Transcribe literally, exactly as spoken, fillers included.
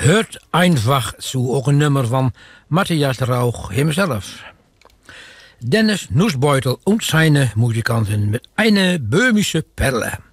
Hört einfach zu, ook een nummer van Matthias Rauch hemzelf. Dennis Nussbeutel und seine Musikanten met eine böhmische Perle.